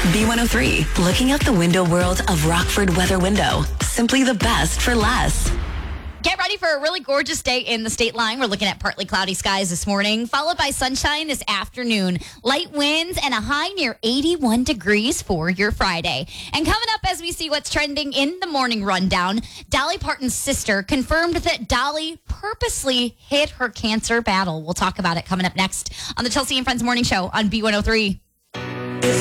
B103, looking out the window world of Rockford Weather Window. Simply the best for less. Get ready for a really gorgeous day in the state line. We're looking at partly cloudy skies this morning, followed by sunshine this afternoon. Light winds and a high near 81 degrees for your Friday. And coming up as we see what's trending in the morning rundown, Dolly Parton's sister confirmed that Dolly purposely hid her cancer battle. We'll talk about it coming up next on the Chelsea and Friends Morning Show on B103.